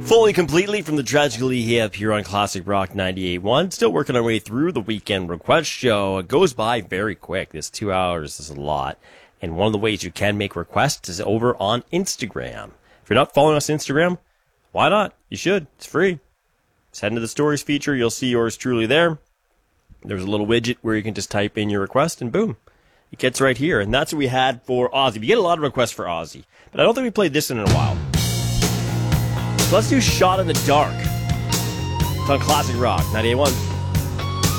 Fully completely from the Tragically Hip here on Classic Rock 98.1. Still working our way through the weekend request show. It goes by very quick. This 2 hours is a lot. And one of the ways you can make requests is over on Instagram. If you're not following us on Instagram, why not? You should. It's free. Just head into the stories feature. You'll see yours truly there. There's a little widget where you can just type in your request and boom. It gets right here. And that's what we had for Ozzy. We get a lot of requests for Ozzy. But I don't think we played this in a while. So let's do Shot in the Dark. It's on Classic Rock 98.1.